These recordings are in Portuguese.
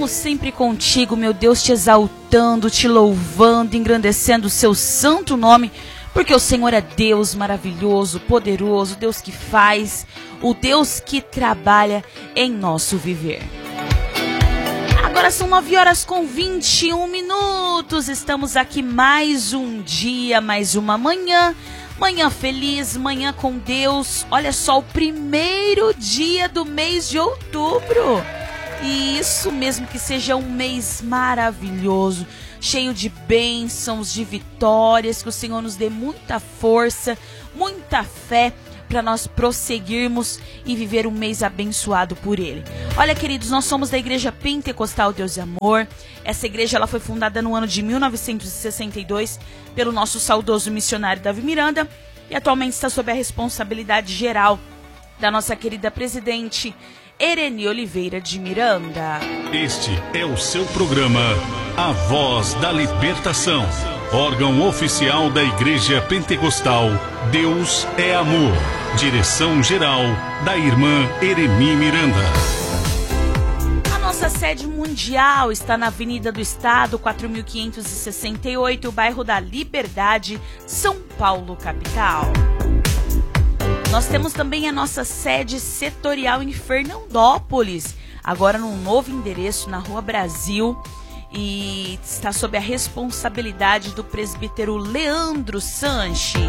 Deus sempre contigo, meu Deus, te exaltando, te louvando, engrandecendo o seu santo nome, porque o Senhor é Deus maravilhoso, poderoso, Deus que faz, o Deus que trabalha em nosso viver. Agora são 9h21, estamos aqui mais um dia, mais uma manhã feliz, manhã com Deus. Olha só, o primeiro dia do mês de outubro. E isso mesmo, que seja um mês maravilhoso, cheio de bênçãos, de vitórias, que o Senhor nos dê muita força, muita fé para nós prosseguirmos e viver um mês abençoado por Ele. Olha, queridos, nós somos da Igreja Pentecostal Deus e Amor. Essa igreja ela foi fundada no ano de 1962 pelo nosso saudoso missionário Davi Miranda e atualmente está sob a responsabilidade geral da nossa querida presidente Ereni Oliveira de Miranda. Este é o seu programa A Voz da Libertação, órgão oficial da Igreja Pentecostal Deus é Amor. Direção geral da irmã Ereni Miranda. A nossa sede mundial está na Avenida do Estado, 4568, bairro da Liberdade, São Paulo, capital. Nós temos também a nossa sede setorial em Fernandópolis, agora num novo endereço na Rua Brasil, e está sob a responsabilidade do presbítero Leandro Sanches.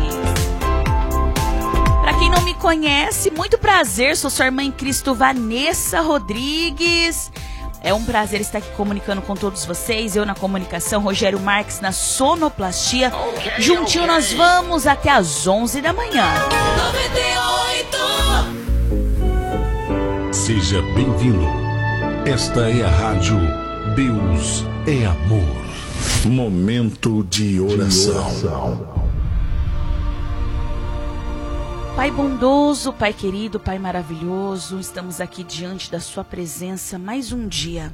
Para quem não me conhece, muito prazer, sou sua irmã em Cristo, Vanessa Rodrigues. É um prazer estar aqui comunicando com todos vocês, eu na comunicação, Rogério Marques na sonoplastia. Juntinho nós vamos até às 11 da manhã. 98. Seja bem-vindo. Esta é a rádio Deus é Amor. Momento de oração. Pai bondoso, Pai querido, Pai maravilhoso, estamos aqui diante da sua presença mais um dia.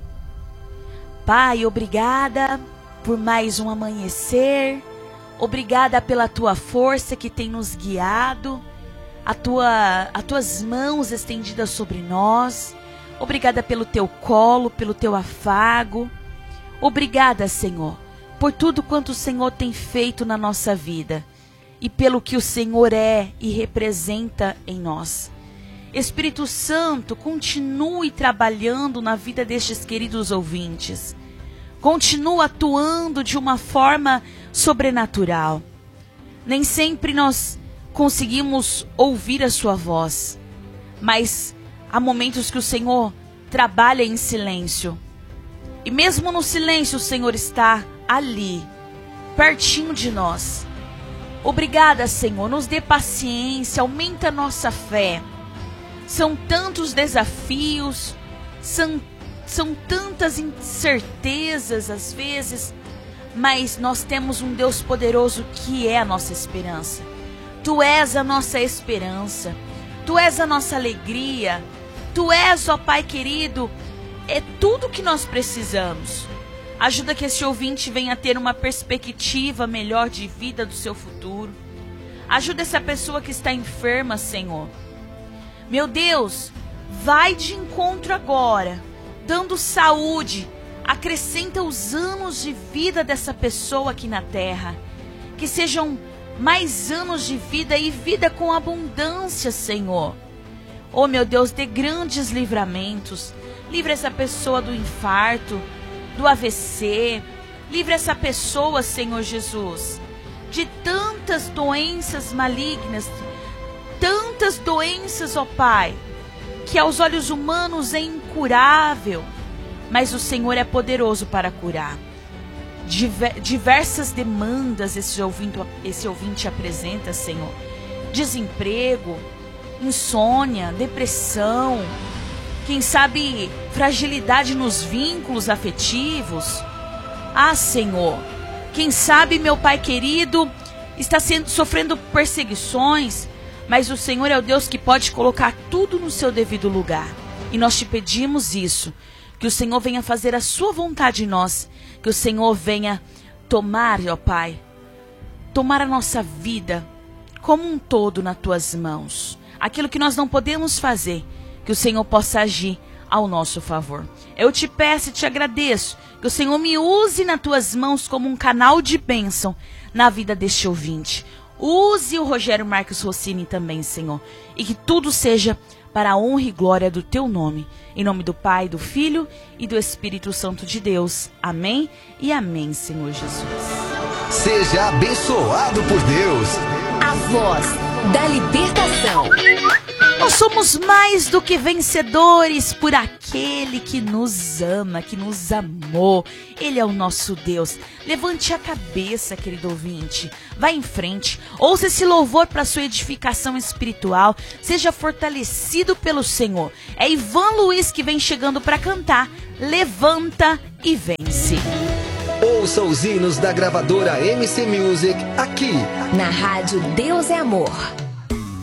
Pai, obrigada por mais um amanhecer, obrigada pela tua força que tem nos guiado, as tuas mãos estendidas sobre nós, obrigada pelo teu colo, pelo teu afago, obrigada, Senhor, por tudo quanto o Senhor tem feito na nossa vida. E pelo que o Senhor é e representa em nós. Espírito Santo, continue trabalhando na vida destes queridos ouvintes. Continua atuando de uma forma sobrenatural. Nem sempre nós conseguimos ouvir a sua voz, mas há momentos que o Senhor trabalha em silêncio. E mesmo no silêncio o Senhor está ali, pertinho de nós. Obrigada, Senhor, nos dê paciência, aumenta a nossa fé. São tantos desafios, são tantas incertezas às vezes, mas nós temos um Deus poderoso que é a nossa esperança. Tu és a nossa esperança, Tu és a nossa alegria, Tu és, ó Pai querido, é tudo que nós precisamos. Ajuda que esse ouvinte venha ter uma perspectiva melhor de vida do seu futuro. Ajuda essa pessoa que está enferma, Senhor. Meu Deus, vai de encontro agora, dando saúde. Acrescenta os anos de vida dessa pessoa aqui na terra. Que sejam mais anos de vida e vida com abundância, Senhor. Oh, meu Deus, dê grandes livramentos. Livre essa pessoa do infarto, do AVC, livre essa pessoa, Senhor Jesus, de tantas doenças malignas, tantas doenças, ó Pai, que aos olhos humanos é incurável, mas o Senhor é poderoso para curar. Diversas demandas esse ouvinte apresenta, Senhor. Desemprego, insônia, depressão, quem sabe fragilidade nos vínculos afetivos. Ah, Senhor, quem sabe, meu Pai querido, está sofrendo perseguições, mas o Senhor é o Deus que pode colocar tudo no seu devido lugar. E nós te pedimos isso, que o Senhor venha fazer a sua vontade em nós, que o Senhor venha tomar, ó Pai, tomar a nossa vida como um todo nas tuas mãos. Aquilo que nós não podemos fazer, que o Senhor possa agir ao nosso favor. Eu te peço e te agradeço que o Senhor me use nas tuas mãos como um canal de bênção na vida deste ouvinte. Use o Rogério Marques Rossini também, Senhor, e que tudo seja para a honra e glória do teu nome. Em nome do Pai, do Filho e do Espírito Santo de Deus. Amém e amém, Senhor Jesus. Seja abençoado por Deus. A voz da libertação. Nós somos mais do que vencedores por aquele que nos ama, que nos amou. Ele é o nosso Deus. Levante a cabeça, querido ouvinte. Vá em frente. Ouça esse louvor para sua edificação espiritual. Seja fortalecido pelo Senhor. É Ivan Luiz que vem chegando para cantar. Levanta e vence. Ouça os hinos da gravadora MC Music aqui Na rádio Deus é Amor.